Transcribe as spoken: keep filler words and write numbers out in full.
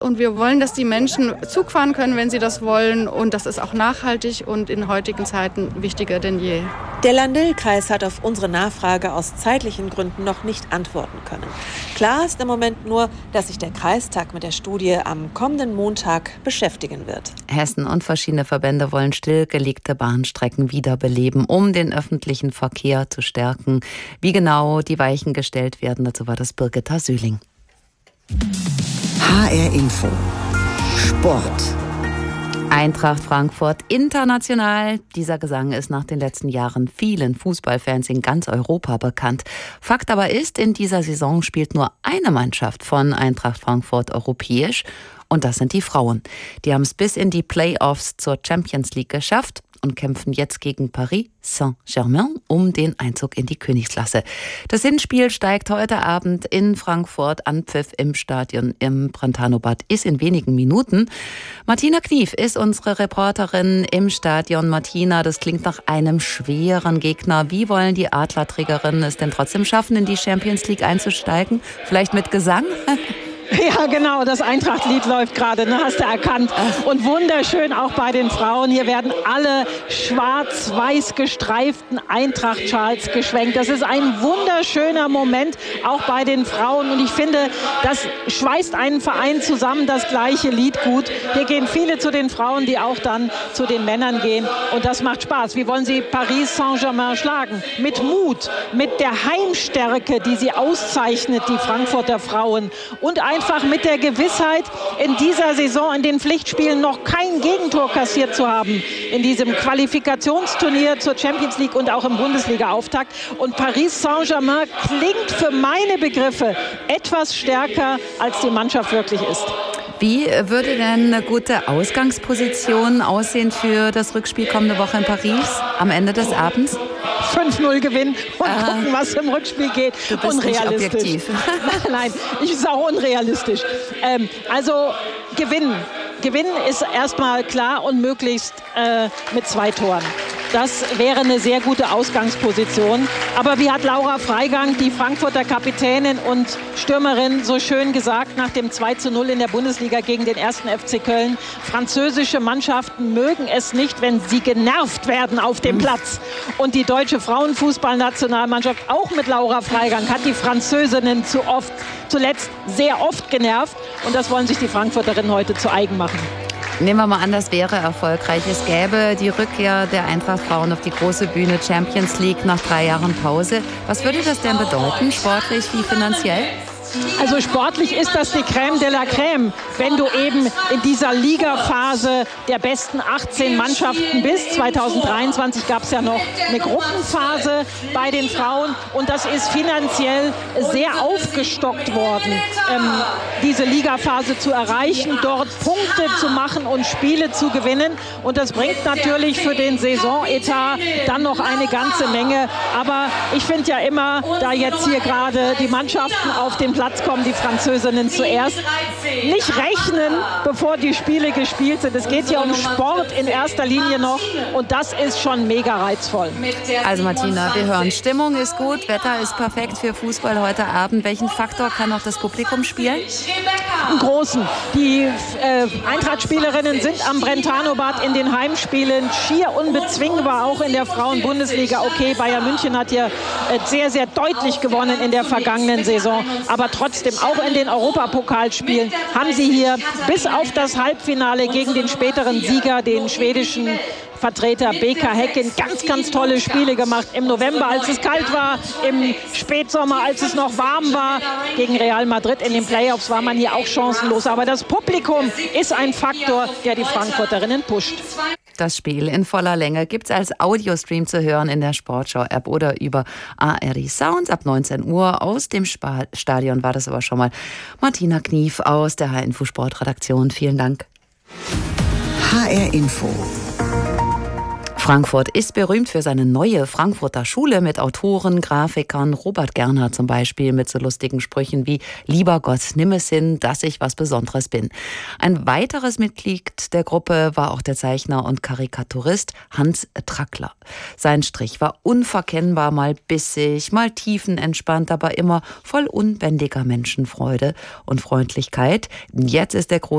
Und wir wollen, dass die Menschen Zug fahren können, wenn sie das wollen. Und das ist auch nachhaltig und in heutigen Zeiten wichtiger denn je. Der Lahn-Dill-Kreis hat auf unsere Nachfrage aus zeitlichen Gründen noch nicht antworten können. Klar ist im Moment nur, dass sich der Kreistag mit der Studie am kommenden Montag beschäftigen wird. Hessen und verschiedene Verbände wollen stillgelegte Bahnstrecken wiederbeleben, um den öffentlichen Verkehr zu stärken. Wie genau die Weichen gestellt werden, dazu war das Birgitta Sühling. H R Info. Sport. Eintracht Frankfurt international. Dieser Gesang ist nach den letzten Jahren vielen Fußballfans in ganz Europa bekannt. Fakt aber ist, in dieser Saison spielt nur eine Mannschaft von Eintracht Frankfurt europäisch. Und das sind die Frauen. Die haben es bis in die Playoffs zur Champions League geschafft und kämpfen jetzt gegen Paris Saint-Germain um den Einzug in die Königsklasse. Das Hinspiel steigt heute Abend in Frankfurt. Anpfiff im Stadion im Brentano-Bad ist in wenigen Minuten. Martina Knief ist unsere Reporterin im Stadion. Martina, das klingt nach einem schweren Gegner. Wie wollen die Adlerträgerinnen es denn trotzdem schaffen, in die Champions League einzusteigen? Vielleicht mit Gesang? Ja, genau, das Eintracht-Lied läuft gerade, ne, hast du erkannt. Und wunderschön auch bei den Frauen. Hier werden alle schwarz-weiß gestreiften Eintracht-Schals geschwenkt. Das ist ein wunderschöner Moment, auch bei den Frauen. Und ich finde, das schweißt einen Verein zusammen, das gleiche Lied gut. Hier gehen viele zu den Frauen, die auch dann zu den Männern gehen. Und das macht Spaß. Wie wollen sie Paris Saint-Germain schlagen? Mit Mut, mit der Heimstärke, die sie auszeichnet, die Frankfurter Frauen. Und ein Einfach mit der Gewissheit, in dieser Saison in den Pflichtspielen noch kein Gegentor kassiert zu haben. In diesem Qualifikationsturnier zur Champions League und auch im Bundesliga-Auftakt. Und Paris Saint-Germain klingt für meine Begriffe etwas stärker, als die Mannschaft wirklich ist. Wie würde denn eine gute Ausgangsposition aussehen für das Rückspiel kommende Woche in Paris am Ende des Abends? fünf null gewinnen und ah. gucken, was im Rückspiel geht. Du bist unrealistisch. Nicht objektiv. Nein, ich ist auch unrealistisch. Ähm, also gewinnen. Gewinnen ist erstmal klar und möglichst äh, mit zwei Toren. Das wäre eine sehr gute Ausgangsposition. Aber wie hat Laura Freigang, die Frankfurter Kapitänin und Stürmerin, so schön gesagt nach dem zwei zu null in der Bundesliga gegen den ersten F C Köln, französische Mannschaften mögen es nicht, wenn sie genervt werden auf dem Platz. Und die deutsche Frauenfußballnationalmannschaft, auch mit Laura Freigang, hat die Französinnen zu oft, zuletzt sehr oft genervt. Und das wollen sich die Frankfurterinnen heute zu eigen machen. Nehmen wir mal an, das wäre erfolgreich. Es gäbe die Rückkehr der Eintracht Frauen auf die große Bühne Champions League nach drei Jahren Pause. Was würde das denn bedeuten, sportlich wie finanziell? Also sportlich ist das die Crème de la Crème, wenn du eben in dieser Ligaphase der besten achtzehn Mannschaften bist. zweitausenddreiundzwanzig gab es ja noch eine Gruppenphase bei den Frauen und das ist finanziell sehr aufgestockt worden, ähm, diese Ligaphase zu erreichen, dort Punkte zu machen und Spiele zu gewinnen. Und das bringt natürlich für den Saisonetat dann noch eine ganze Menge. Aber ich finde ja immer, da jetzt hier gerade die Mannschaften auf den Platz kommen, die Französinnen zuerst, nicht rechnen, bevor die Spiele gespielt sind. Es geht hier um Sport in erster Linie noch und das ist schon mega reizvoll. Also Martina, wir hören, Stimmung ist gut, Wetter ist perfekt für Fußball heute Abend. Welchen Faktor kann noch das Publikum spielen? Einen großen. Die äh, Eintracht-Spielerinnen sind am Brentano-Bad in den Heimspielen schier unbezwingbar, auch in der Frauen-Bundesliga. Okay, Bayern München hat hier äh, sehr, sehr deutlich gewonnen in der vergangenen Saison. Aber trotzdem, auch in den Europapokalspielen haben sie hier bis auf das Halbfinale gegen den späteren Sieger, den schwedischen Vertreter B K Häcken, ganz, ganz tolle Spiele gemacht. Im November, als es kalt war, im Spätsommer, als es noch warm war. Gegen Real Madrid in den Playoffs war man hier auch chancenlos. Aber das Publikum ist ein Faktor, der die Frankfurterinnen pusht. Das Spiel in voller Länge gibt es als Audiostream zu hören in der Sportschau-App oder über A R D Sounds ab neunzehn Uhr. Aus dem Spa- Stadion war das aber schon mal Martina Knief aus der H R Info Sportredaktion. Vielen Dank. H R Info. Frankfurt ist berühmt für seine neue Frankfurter Schule mit Autoren, Grafikern, Robert Gernhardt zum Beispiel mit so lustigen Sprüchen wie »Lieber Gott, nimm es hin, dass ich was Besonderes bin«. Ein weiteres Mitglied der Gruppe war auch der Zeichner und Karikaturist Hans Trackler. Sein Strich war unverkennbar, mal bissig, mal tiefenentspannt, aber immer voll unbändiger Menschenfreude und Freundlichkeit. Jetzt ist der große